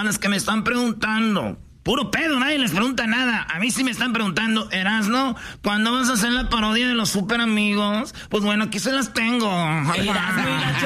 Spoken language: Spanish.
para los que me están preguntando. Puro pedo, nadie les pregunta nada. A mí sí me están preguntando, Erasno, ¿cuándo vas a hacer la parodia de los super amigos? Pues bueno, aquí se las tengo.